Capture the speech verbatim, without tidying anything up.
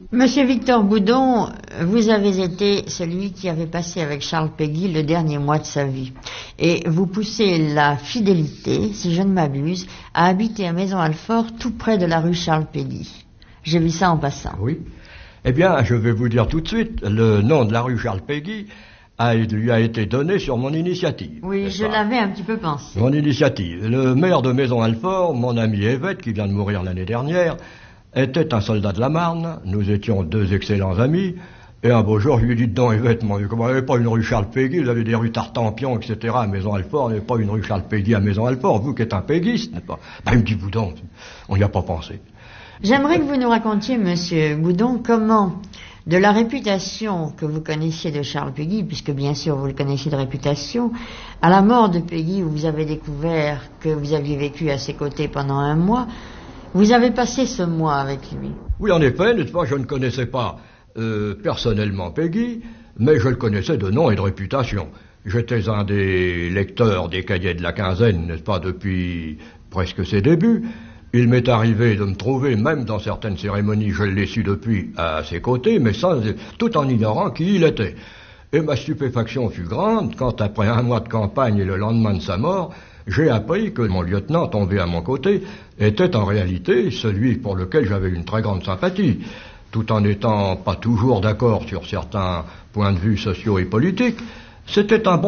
Monsieur Victor Boudon, vous avez été celui qui avait passé avec Charles Péguy le dernier mois de sa vie. Et vous poussez la fidélité, si je ne m'abuse, à habiter à Maisons-Alfort, tout près de la rue Charles Péguy. J'ai vu ça en passant. Oui. Eh bien, je vais vous dire tout de suite, le nom de la rue Charles Péguy a, lui a été donné sur mon initiative. Oui, je l'avais un petit peu pensé. Mon initiative. Le maire de Maisons-Alfort, mon ami Évêque, qui vient de mourir l'année dernière, était un soldat de la Marne. Nous étions deux excellents amis. Et un beau jour, je lui dis, donc, Évêque, vous n'avez pas une rue Charles Péguy, vous avez des rues Tartampion, et cetera à Maisons-Alfort, vous n'avez pas une rue Charles Péguy à Maisons-Alfort, vous qui êtes un péguiste, n'est-ce pas? Ben, il me dit, Boudon, on n'y a pas pensé. J'aimerais que vous nous racontiez, monsieur Boudon, comment, de la réputation que vous connaissiez de Charles Péguy, puisque bien sûr vous le connaissiez de réputation, à la mort de Péguy, où vous avez découvert que vous aviez vécu à ses côtés pendant un mois, vous avez passé ce mois avec lui. Oui, en effet, n'est-ce pas, je ne connaissais pas euh, personnellement Péguy, mais je le connaissais de nom et de réputation. J'étais un des lecteurs des cahiers de la quinzaine, n'est-ce pas, depuis presque ses débuts. Il m'est arrivé de me trouver, même dans certaines cérémonies, je l'ai su depuis, à ses côtés, mais sans, tout en ignorant qui il était. Et ma stupéfaction fut grande quand, après un mois de campagne et le lendemain de sa mort, j'ai appris que mon lieutenant tombé à mon côté était en réalité celui pour lequel j'avais une très grande sympathie, tout en n'étant pas toujours d'accord sur certains points de vue sociaux et politiques. C'était un bon